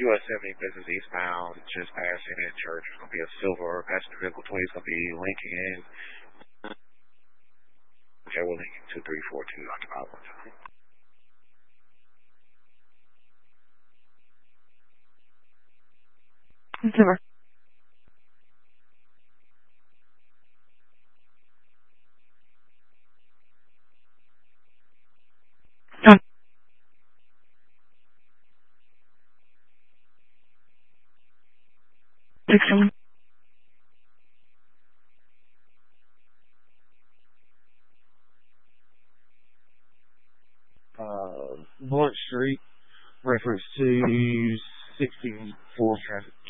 US 70 business eastbound, just past Indian Church. It's going to be a silver passenger vehicle 20. It's going to be Lincoln. Okay, we're Lincoln 2342 occupied one time. Silver. Done. 6-7. Blunt Street, reference to 64 traffic.